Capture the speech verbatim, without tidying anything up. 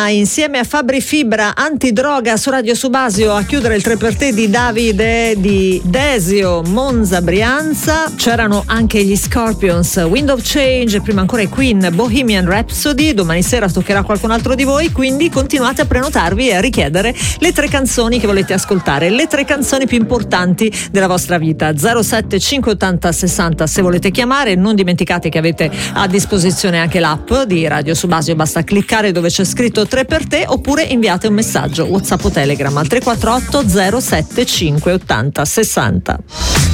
insieme a Fabri Fibra, Antidroga su Radio Subasio, a chiudere il tre per te di Davide di Desio, Monza, Brianza. C'erano anche gli Scorpions, Wind of Change, prima ancora i Queen, Bohemian Rhapsody. Domani sera toccherà qualcun altro di voi, quindi continuate a prenotarvi e a richiedere le tre canzoni che volete ascoltare, le tre canzoni più importanti della vostra vita. zero sette cinque ottanta sessanta se volete chiamare. Non dimenticate che avete a disposizione anche l'app di Radio Subasio, basta cliccare dove c'è scritto tre per te, oppure inviate un messaggio WhatsApp o Telegram al tre quattro otto zero sette cinque ottanta sessanta.